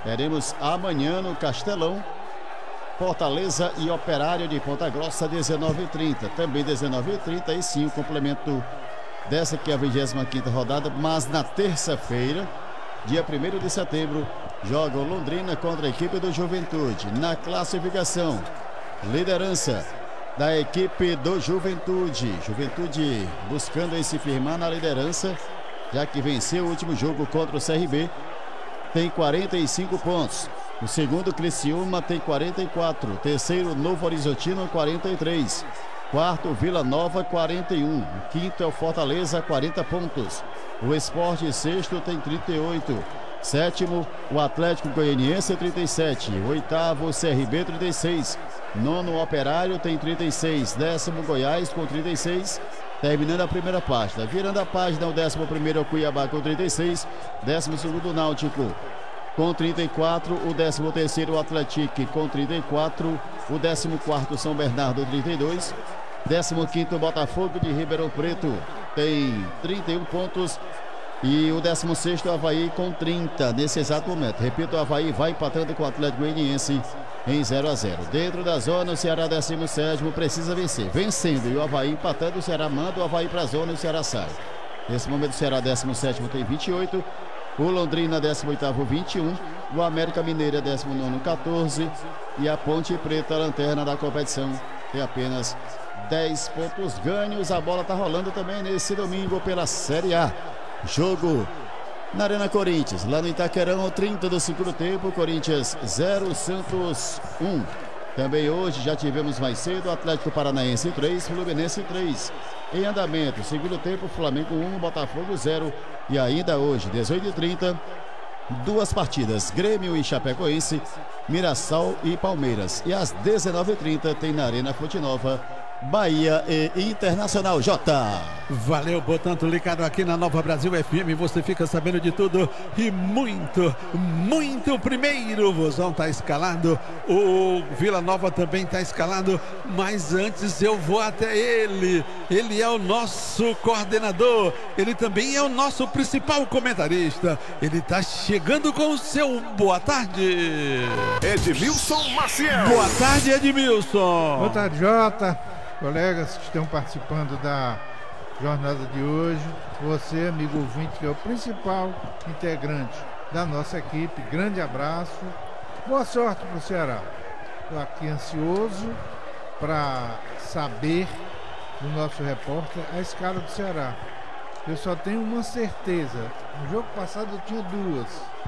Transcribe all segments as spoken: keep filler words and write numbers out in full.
Teremos amanhã no Castelão, Fortaleza e Operário de Ponta Grossa, dezenove e trinta. Também dezenove e trinta, e sim o complemento dessa que é a vigésima quinta rodada, mas na terça-feira, dia primeiro de setembro, joga o Londrina contra a equipe do Juventude. Na classificação, liderança da equipe do Juventude. Juventude buscando aí se firmar na liderança, já que venceu o último jogo contra o C R B, tem quarenta e cinco pontos. O segundo, Criciúma, tem quarenta e quatro. Terceiro, Novo Horizontino, quarenta e três. Quarto, Vila Nova, quarenta e um. O quinto é o Fortaleza, quarenta pontos. O Sport, sexto, tem trinta e oito. Sétimo, o Atlético Goianiense, trinta e sete. Oitavo, o C R B, trinta e seis. Nono, o Operário, tem trinta e seis. Décimo, Goiás, com trinta e seis. Terminando a primeira página. Virando a página, o décimo primeiro é o Cuiabá, com trinta e seis. Décimo segundo, o Náutico, com trinta e quatro. O décimo terceiro, o Atlético, com trinta e quatro. O décimo quarto, São Bernardo, trinta e dois. décimo quinto, Botafogo de Ribeirão Preto, tem trinta e um pontos. E o décimo sexto, o Avaí, com trinta nesse exato momento. Repito, o Avaí vai empatando com o Atlético Goianiense em zero a zero. Dentro da zona, o Ceará, décimo sétimo, precisa vencer. Vencendo e o Avaí empatando, o Ceará manda o Avaí para a zona e o Ceará sai. Nesse momento, o Ceará, décimo sétimo, tem vinte e oito. O Londrina, décimo oitavo, vinte e um. O América Mineiro, décimo nono, quatorze. E a Ponte Preta, a lanterna da competição, tem apenas dez pontos ganhos. A bola está rolando também nesse domingo pela Série A. Jogo na Arena Corinthians, lá no Itaquerão, trinta do segundo tempo. Corinthians zero, Santos um. Também hoje já tivemos mais cedo Atlético Paranaense três, Fluminense três. Em andamento, segundo tempo, Flamengo um, Botafogo zero. E ainda hoje, dezoito e trinta, duas partidas, Grêmio e Chapecoense, Mirassol e Palmeiras. E às dezenove e trinta tem na Arena Fonte Nova, Bahia e Internacional. J. Valeu, portanto, ligado aqui na Nova Brasil F M, você fica sabendo de tudo e muito, muito. Primeiro, o Vozão tá escalado, o Vila Nova também tá escalado, mas antes eu vou até ele. Ele é o nosso coordenador, ele também é o nosso principal comentarista. Ele tá chegando com o seu boa tarde, Edmilson Maciel. Boa tarde, Edmilson. Boa tarde, Jota, colegas que estão participando da jornada de hoje. Você, amigo ouvinte, que é o principal integrante da nossa equipe, grande abraço, boa sorte para o Ceará. Estou aqui ansioso para saber do nosso repórter a escala do Ceará. Eu só tenho uma certeza, no jogo passado eu tinha duas,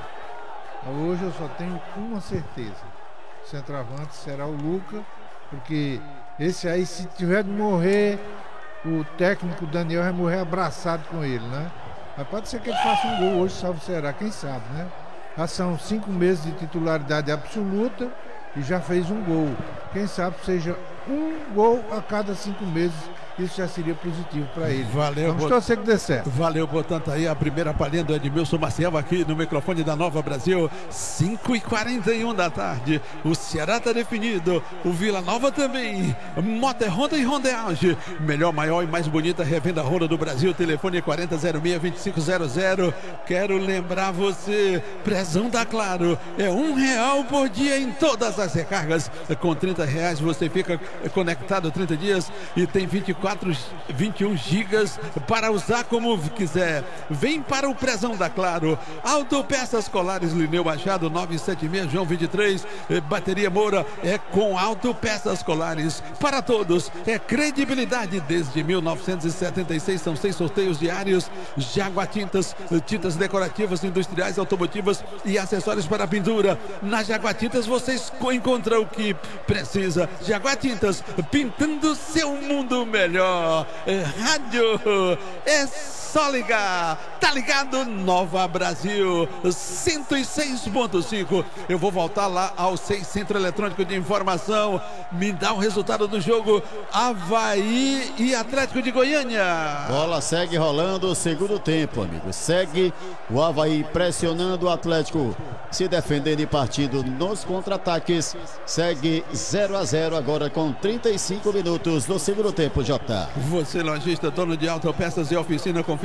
hoje eu só tenho uma certeza: o centroavante será o Luca, porque esse aí, se tiver de morrer, o técnico Daniel vai morrer abraçado com ele, né? Mas pode ser que ele faça um gol hoje, salvo será, quem sabe, né? Já são cinco meses de titularidade absoluta e já fez um gol. Quem sabe seja um gol a cada cinco meses, isso já seria positivo para ele. Valeu, vamos torcer que dê certo. Valeu, portanto, aí a primeira palhinha do Edmilson Maciel aqui no microfone da Nova Brasil. Cinco e quarenta e um da tarde. O Ceará tá definido, o Vila Nova também. Moto é Honda e Honda é Auge. Melhor, maior e mais bonita revenda Honda do Brasil. Telefone quarenta zero seis, vinte e cinco zero zero. Quero lembrar você, prezão da Claro, é um real por dia em todas as recargas. Com trinta reais você fica conectado trinta dias e tem vinte e quatro, vinte e um gigas para usar como quiser. Vem para o prezão da Claro. Autopeças Colares Lineu Machado novecentos e setenta e seis, João vinte e três. Bateria Moura é com Autopeças Colares. Para todos é credibilidade desde mil novecentos e setenta e seis. São seis sorteios diários. Jaguatintas, tintas decorativas, industriais, automotivas e acessórios para pintura. Na Jaguatintas vocês encontram o que precisa. Jaguatintas, pintando seu mundo melhor. Rádio é só ligar, tá ligado? Nova Brasil cento e seis ponto cinco. Eu vou voltar lá ao seis Centro Eletrônico de Informação. Me dá o resultado do jogo: Avaí e Atlético de Goiânia. Bola segue rolando o segundo tempo, amigo. Segue o Avaí pressionando o Atlético, se defendendo e partindo nos contra-ataques. Segue zero a zero agora com trinta e cinco minutos do segundo tempo, J. Você, lojista, dono de autopeças e oficina, confia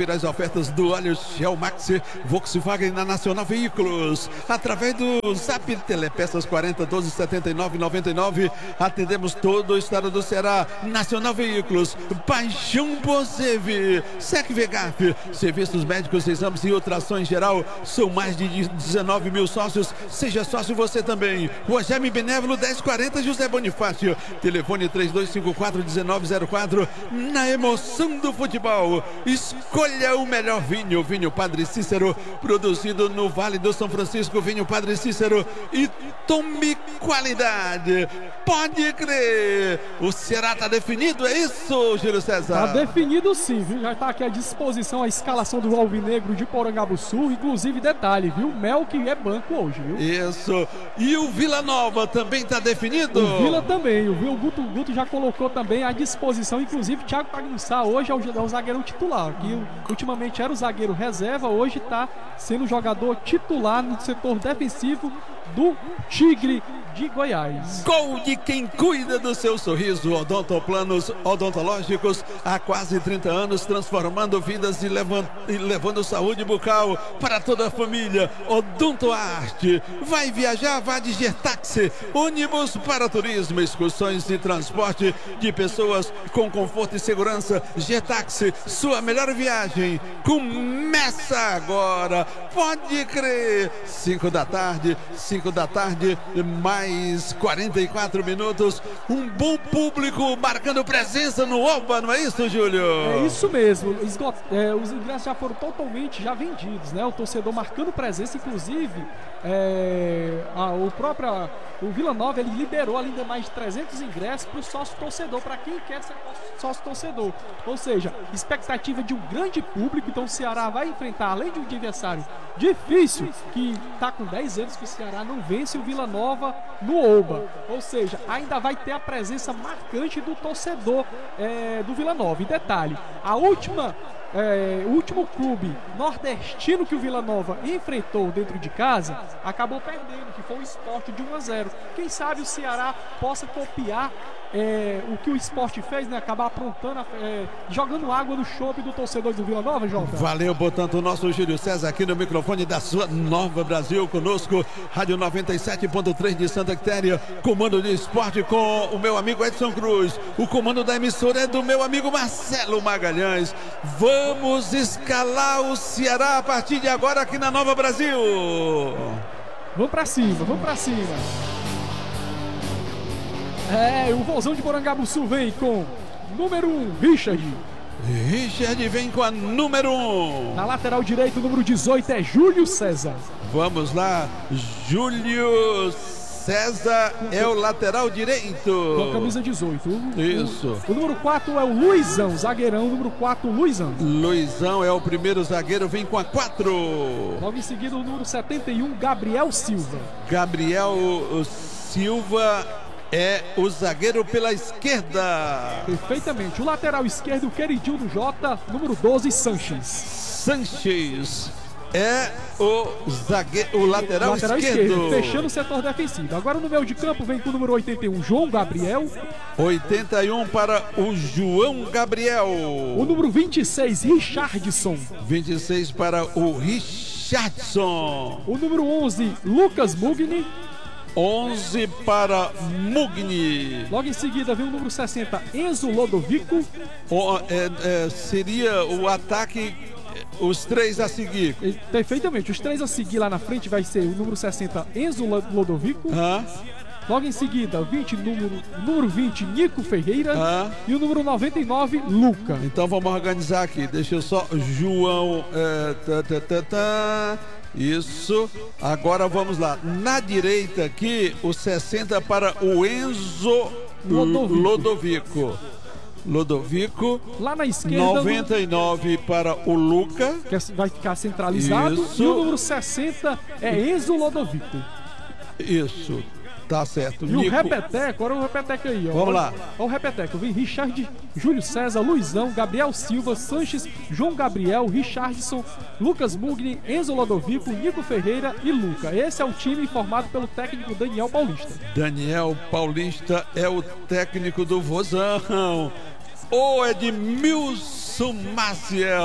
confira as ofertas do óleo Shell Max Volkswagen na Nacional Veículos. Através do Zap Telepeças quarenta, doze, setenta e nove, noventa e nove. Atendemos todo o estado do Ceará. Nacional Veículos, Paixão Poseve, Sec Vegaf, serviços médicos, exames e ultrassom em geral. São mais de dezenove mil sócios. Seja sócio você também. Rua Jaime Benévolo, dez quarenta, José Bonifácio. Telefone três dois cinco quatro, um nove zero quatro. Na emoção do futebol, escolha o melhor vinho. Vinho Padre Cícero, produzido no Vale do São Francisco. Vinho Padre Cícero e tome qualidade. Pode crer. O Ceará tá definido, é isso, Júlio César? Tá definido sim, viu? Já tá aqui à disposição a escalação do Alvinegro de Porangabuçu. Inclusive, detalhe, viu? Mel que é banco hoje, viu? Isso. E o Vila Nova também tá definido? O Vila também. O, o Guto, Guto já colocou também à disposição. Inclusive, Thiago Pagnissá hoje é o, é o zagueiro titular. Que ultimamente era o zagueiro reserva, hoje tá sendo jogador titular no setor defensivo do Tigre de Goiás. Gol de quem cuida do seu sorriso. Odontoplanos odontológicos há quase trinta anos, transformando vidas e levando, e levando saúde bucal para toda a família. Odontoarte. Vai viajar? Vá de Gertaxi, ônibus para turismo, excursões e transporte de pessoas com conforto e segurança. Gertaxi, sua melhor viagem começa agora. Pode crer. cinco da tarde, cinco da tarde, mais quarenta e quatro minutos. Um bom público marcando presença no Oba, não é isso, Júlio? É isso mesmo. Esgot... É, os ingressos já foram totalmente já vendidos, né? O torcedor marcando presença, inclusive é... a, o próprio o Vila Nova, ele liberou ainda mais de trezentos ingressos para o sócio torcedor, para quem quer ser sócio torcedor. Ou seja, expectativa de um grande público. Então o Ceará vai enfrentar, além de um adversário difícil, que está com dez anos que o Ceará não vence o Vila Nova no Oba. Ou seja, ainda vai ter a presença marcante do torcedor é, do Vila Nova. E detalhe, a última É, o último clube nordestino que o Vila Nova enfrentou dentro de casa acabou perdendo, que foi o Sport de um a zero. Quem sabe o Ceará possa copiar é, o que o Sport fez, né? Acabar aprontando, é, jogando água no chope do torcedor do Vila Nova, Jota. Valeu, portanto, o nosso Júlio César aqui no microfone da sua Nova Brasil conosco, Rádio noventa e sete ponto três de Santa Quitéria, comando de esporte com o meu amigo Edson Cruz. O comando da emissora é do meu amigo Marcelo Magalhães. Vamos escalar o Ceará a partir de agora aqui na Nova Brasil. Vamos pra cima, vamos pra cima. É, o Vozão de Porangabuçu vem com número um, Richard. Richard vem com a número um. Na lateral direito, o número dezoito é Júlio César. Vamos lá, Júlio César é o lateral direito. Com a camisa dezoito. O, Isso. O, o número quatro é o Luizão, zagueirão. O número quatro, Luizão. Luizão é o primeiro zagueiro, vem com a quatro. Logo em seguida, o número setenta e um, Gabriel Silva. Gabriel Silva é o zagueiro pela esquerda. Perfeitamente. O lateral esquerdo, o queridinho do Jota, número doze, Sanches. Sanches é o zagueiro, o lateral, o lateral esquerdo. esquerdo, fechando o setor defensivo. Agora no meio de campo vem com o número oitenta e um, João Gabriel. oitenta e um para o João Gabriel. O número vinte e seis, Richardson. vinte e seis para o Richardson. O número onze, Lucas Mugni. onze para Mugni. Logo em seguida vem o número sessenta, Enzo Lodovico. O, é, é, seria o ataque, os três a seguir. Perfeitamente, os três a seguir lá na frente vai ser o número sessenta, Enzo Lodovico. Ah. Logo em seguida, vinte, número, número vinte, Nico Ferreira. Ah. E o número noventa e nove, Luca. Então vamos organizar aqui. Deixa eu só. João. É, tá, tá, tá, tá. Isso. Agora vamos lá. Na direita aqui, o sessenta para o Enzo Lodovico. Lodovico. Lodovico. Lá na esquerda, noventa e nove no... para o Luca, que vai ficar centralizado. Isso. E o número sessenta é Enzo Lodovico. Isso. Tá certo. E Nico. o repeteco, olha o repeteco aí, ó. Vamos olha, lá. Olha o repeteco. Vem Richard, Júlio César, Luizão, Gabriel Silva, Sanches, João Gabriel, Richardson, Lucas Mugni, Enzo Lodovico, Nico Ferreira e Luca. Esse é o time formado pelo técnico Daniel Paulista. Daniel Paulista é o técnico do Vozão. O Edmilson Maciel,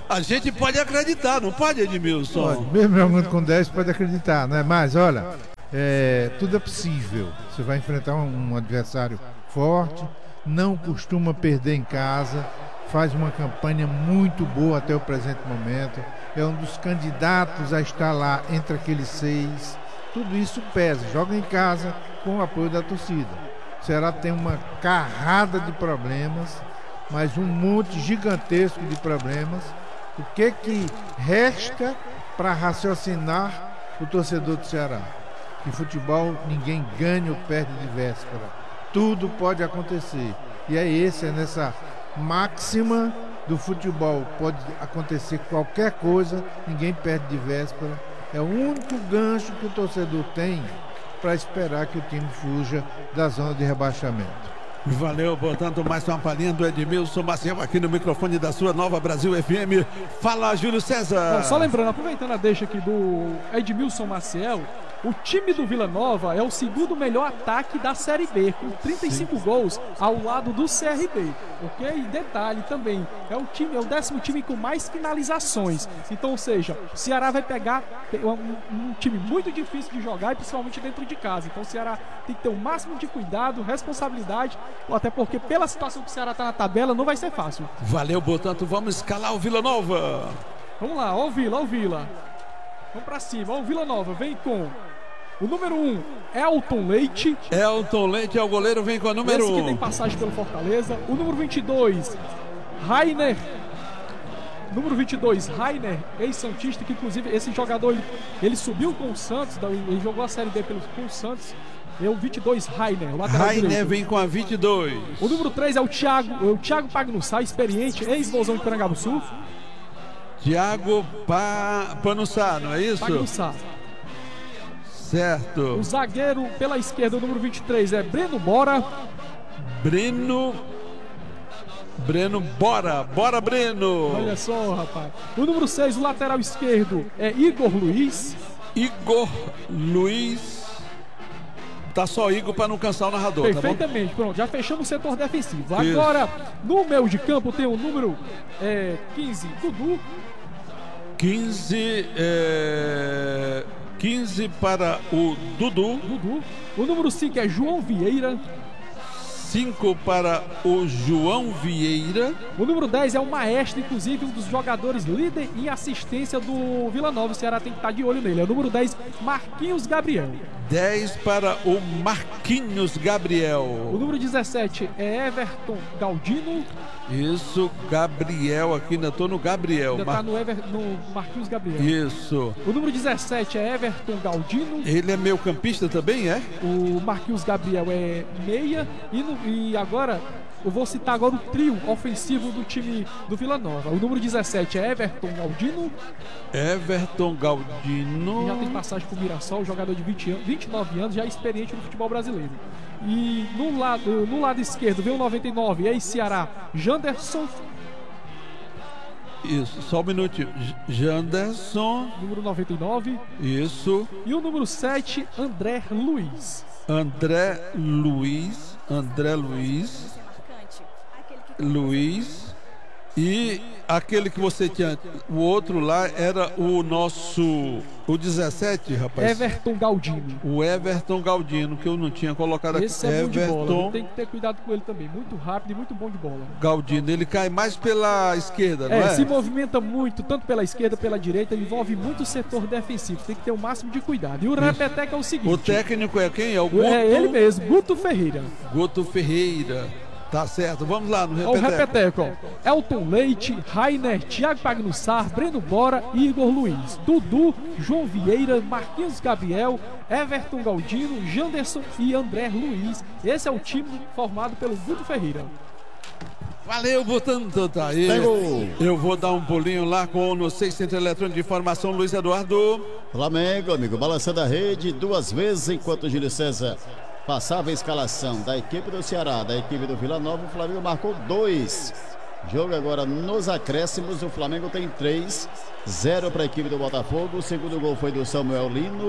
A gente pode acreditar, não pode, Edmilson? Pode, mesmo jogando com dez, pode acreditar, né? Mas olha, é, tudo é possível. Você vai enfrentar um, um adversário forte, não costuma perder em casa, faz uma campanha muito boa até o presente momento, é um dos candidatos a estar lá entre aqueles seis. Tudo isso pesa, joga em casa com o apoio da torcida. O Ceará tem uma carrada de problemas, mas um monte gigantesco de problemas. O que que resta para raciocinar o torcedor do Ceará? Que futebol ninguém ganha ou perde de véspera. Tudo pode acontecer. E é esse, é nessa máxima do futebol. Pode acontecer qualquer coisa, ninguém perde de véspera. É o único gancho que o torcedor tem para esperar que o time fuja da zona de rebaixamento. Valeu, portanto, mais uma palhinha do Edmilson Maciel aqui no microfone da sua Nova Brasil F M. Fala, Júlio César. Bom, só lembrando, aproveitando a deixa aqui do Edmilson Maciel, o time do Vila Nova é o segundo melhor ataque da Série B, com trinta e cinco Sim. gols ao lado do C R B, ok? E detalhe também, é o, time, é o décimo time com mais finalizações. Então, ou seja, o Ceará vai pegar um, um time muito difícil de jogar, e principalmente dentro de casa. Então o Ceará tem que ter o máximo de cuidado, responsabilidade, até porque pela situação que o Ceará está na tabela, não vai ser fácil. Valeu, portanto, vamos escalar o Vila Nova. Vamos lá, ó o Vila, ó o Vila. Vamos pra cima, ó o Vila Nova, vem com o número um, Elton Leite. Elton Leite é o goleiro, vem com a número um. Esse que tem passagem pelo Fortaleza. O número vinte e dois, Rainer. Número vinte e dois, Rainer, ex-santista, que inclusive esse jogador, ele, ele subiu com o Santos, ele jogou a Série B pelo, com o Santos. É o vinte e dois, Rainer, o lateral Rainer direito. Vem com a vinte e dois. O número três é o Thiago, é o Thiago Pagnussá, experiente, ex-Bolzão de Porangabuçu. Thiago pa... Panussá, não é isso? Pagnussá. Certo. O zagueiro pela esquerda, o número vinte e três, é Breno Bora. Breno. Breno Bora. Bora, Breno. Olha só, rapaz. O número seis, o lateral esquerdo, é Igor Luiz. Igor Luiz. Tá só Igor para não cansar o narrador. Perfeitamente, tá bom? Pronto, já fechamos o setor defensivo. Isso. Agora, no meio de campo, tem o número é, quinze, Dudu. quinze, é... quinze para o Dudu. Dudu. O número cinco é João Vieira. cinco para o João Vieira. O número dez é o Maestro, inclusive um dos jogadores líder em assistência do Vila Nova. O Ceará tem que estar de olho nele. É o número dez, Marquinhos Gabriel. dez para o Marquinhos Gabriel. O número dezessete é Everton Galdino. Isso, Gabriel, aqui ainda tô no Gabriel. Ainda Mar... tá no, Ever... no Marquinhos Gabriel. Isso. O número dezessete é Everton Galdino. Ele é meio campista também, é? O Marquinhos Gabriel é meia. E, no... e agora, eu vou citar agora o trio ofensivo do time do Vila Nova. O número dezessete é Everton Galdino. Everton Galdino. Que já tem passagem por Mirassol, jogador de vinte anos, vinte e nove anos, já é experiente no futebol brasileiro. E no lado, no lado esquerdo vem o noventa e nove, ex-Ceará, Janderson. Isso, só um minutinho. Janderson. Número noventa e nove. Isso. E o número sete, André Luiz. André Luiz. André Luiz. Luiz. E aquele que você tinha, o outro lá era o nosso, o dezessete, rapaz. Everton Galdino. O Everton Galdino, que eu não tinha colocado aqui. Esse é bom de bola, tem que ter cuidado com ele também. Muito rápido e muito bom de bola. Galdino, ele cai mais pela esquerda, não é? É, se movimenta muito, tanto pela esquerda, pela direita, ele envolve muito o setor defensivo. Tem que ter o máximo de cuidado. E o repeteco é o seguinte. O técnico é quem? É o Guto? É ele mesmo, Guto Ferreira. Guto Ferreira. Tá certo, vamos lá no repeteco. O repeteco, ó. Elton Leite, Rainer, Thiago Pagnussar, Breno Bora e Igor Luiz. Dudu, João Vieira, Marquinhos Gabriel, Everton Galdino, Janderson e André Luiz. Esse é o time formado pelo Guto Ferreira. Valeu, portanto, tá aí. Eu vou dar um pulinho lá com o no Centro Eletrônico de Informação, Luiz Eduardo. Flamengo, amigo, balançando a rede duas vezes enquanto o Júlio César passava a escalação da equipe do Ceará, da equipe do Vila Nova. O Flamengo marcou dois. Jogo agora nos acréscimos. O Flamengo tem três. Zero para a equipe do Botafogo. O segundo gol foi do Samuel Lino.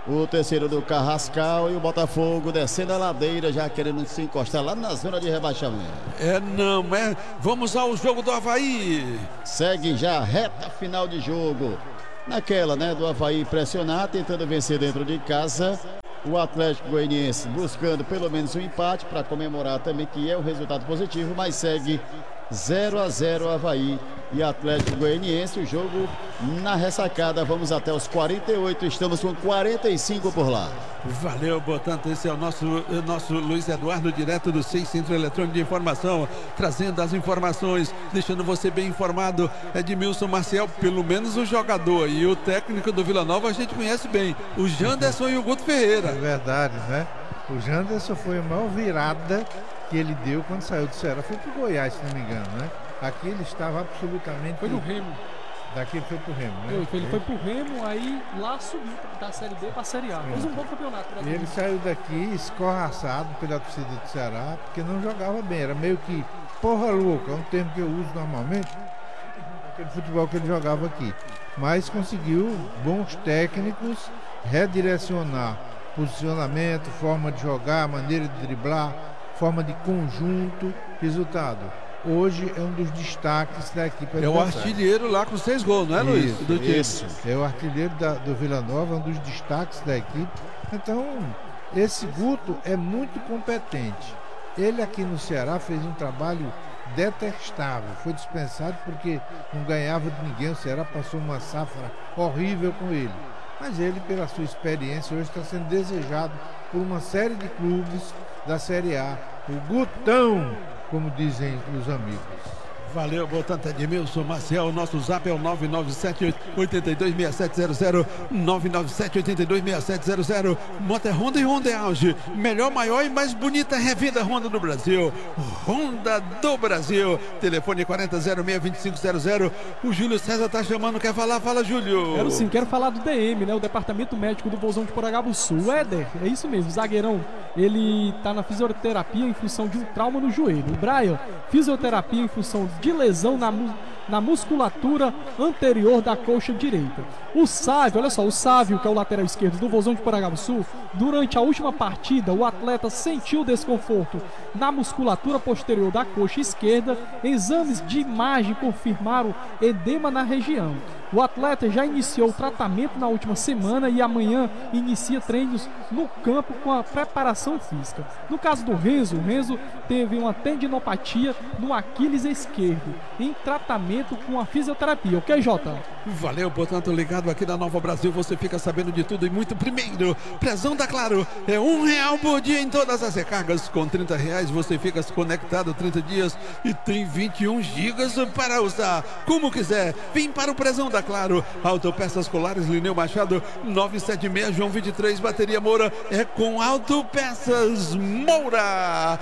O terceiro do Carrascal e o Botafogo descendo a ladeira, já querendo se encostar lá na zona de rebaixamento. É, não, é. Vamos ao jogo do Avaí. Segue já a reta final de jogo. Naquela, né, do Avaí pressionar, tentando vencer dentro de casa. O Atlético Goianiense buscando pelo menos um empate para comemorar também que é um resultado positivo, mas segue zero a zero Avaí e Atlético Goianiense. O jogo na ressacada. Vamos até os quarenta e oito. Estamos com quarenta e cinco por lá. Valeu, portanto, esse é o nosso, o nosso Luiz Eduardo, direto do seis Centro Eletrônico de Informação, trazendo as informações, deixando você bem informado. Edmilson Maciel, pelo menos o jogador e o técnico do Vila Nova a gente conhece bem, o Janderson e o Guto Ferreira. É verdade, né? O Janderson foi a maior virada que ele deu quando saiu do Ceará. Foi pro Goiás, se não me engano, né? Aqui ele estava absolutamente... Foi no Remo. Daqui ele foi pro Remo, né? Foi, ele foi pro Remo, aí lá subiu da Série B pra Série A. Fez um bom campeonato. E ele saiu daqui escorraçado pela torcida do Ceará, porque não jogava bem. Era meio que porra louca, é um termo que eu uso normalmente, aquele futebol que ele jogava aqui. Mas conseguiu bons técnicos redirecionar posicionamento, forma de jogar, maneira de driblar, forma de conjunto, resultado. Hoje é um dos destaques da equipe. É o artilheiro lá com seis gols, não é, Luiz? Isso, do time. isso. É o artilheiro da, do Vila Nova, um dos destaques da equipe. Então, esse Guto é muito competente. Ele aqui no Ceará fez um trabalho detestável. Foi dispensado porque não ganhava de ninguém. O Ceará passou uma safra horrível com ele. Mas ele, pela sua experiência, hoje está sendo desejado por uma série de clubes da Série A. O Gutão, como dizem os amigos. Valeu, portanto, Edmilson Maciel. O nosso zap é o nove nove sete, oito dois seis sete zero zero, nove nove sete, oito dois seis sete zero zero. Moto Honda e Honda Auge. Melhor, maior e mais bonita revenda Honda do Brasil. Honda do Brasil. Telefone quarenta zero seis vinte e cinco zero zero. O Júlio César tá chamando, quer falar? Fala, Júlio. Quero sim, quero falar do D M, né? O Departamento Médico do Vozão de Porangabuçu. O Éder, é isso mesmo, o zagueirão. Ele tá na fisioterapia em função de um trauma no joelho. O Brian, fisioterapia em função de lesão na, na musculatura anterior da coxa direita. O Sávio, olha só, o Sávio, que é o lateral esquerdo do Vozão de Porangabuçu, durante a última partida, o atleta sentiu desconforto na musculatura posterior da coxa esquerda. Exames de imagem confirmaram edema na região. O atleta já iniciou o tratamento na última semana e amanhã inicia treinos no campo com a preparação física. No caso do Renzo, o Renzo teve uma tendinopatia no Aquiles esquerdo, em tratamento com a fisioterapia. Ok, Jota? Valeu, portanto, ligado aqui na Nova Brasil, você fica sabendo de tudo e muito primeiro. Prezão da Claro, é um real por dia em todas as recargas. Com trinta reais você fica conectado trinta dias e tem vinte e um gigas para usar como quiser. Vem para o Prezão da Claro. Autopeças Colares, Lineu Machado, novecentos e setenta e seis, João vinte e três, Bateria Moura. É com Autopeças Moura,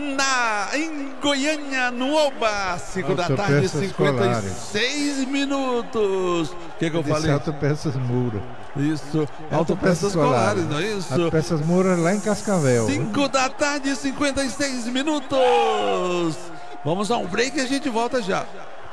na, em Goiânia, no Oba. cinco da tarde, cinquenta e seis minutos. O que, que eu falei? Autopeças Moura. Isso, Autopeças Colares, não é isso? Autopeças Moura lá em Cascavel. cinco da tarde, cinquenta e seis minutos. Vamos a um break e a gente volta já.